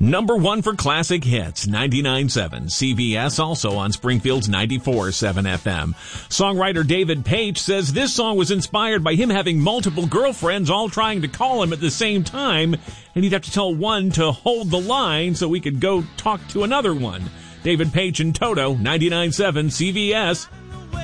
Number 1 for classic hits, 99.7 CBS, also on Springfield's 94.7 FM. Songwriter David Page says this song was inspired by him having multiple girlfriends all trying to call him at the same time, and he'd have to tell one to hold the line so he could go talk to another one. David Page and Toto, 99.7 CBS.